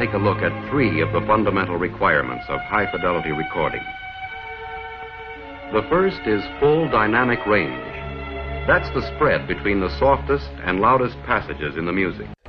take a look at three of the fundamental requirements of high-fidelity recording. The first is full dynamic range. That's the spread between the softest and loudest passages in the music.